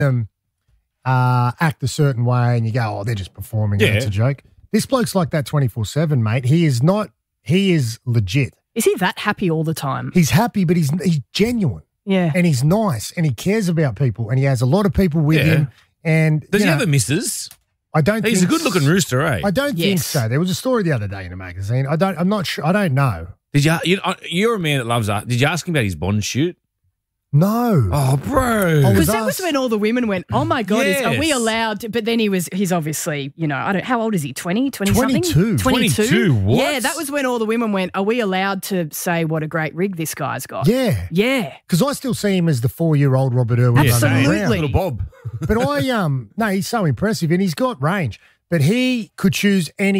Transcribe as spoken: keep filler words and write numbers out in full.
them uh, act a certain way and you go, oh, they're just performing. Yeah. And it's a joke. This bloke's like that twenty-four seven, mate. He is not, he is legit. Is he that happy all the time? He's happy, but he's he's genuine. Yeah. And he's nice and he cares about people and he has a lot of people with Yeah. him. And Does you he know, have a missus? I don't He's think a good-looking rooster, eh? I don't think Yes. so. There was a story the other day in a magazine. I don't, I'm not sure. I don't know. Did you? you you're a man that loves art. Did you ask him about his Bond shoot? No. Oh, bro. Oh, Because that us. was when all the women went, oh, my God, is, are we Yes. allowed to? But then he was, he's obviously, you know, I don't, how old is he? twenty, twenty something? twenty-two. twenty-two, what? Yeah, that was when all the women went, are we allowed to say what a great rig this guy's got? Yeah. Yeah. Because I still see him as the four-year-old Robert Irwin. Yeah, running same. Absolutely. around. Little Bob. But I, um, no, he's so impressive and he's got range. But he could choose any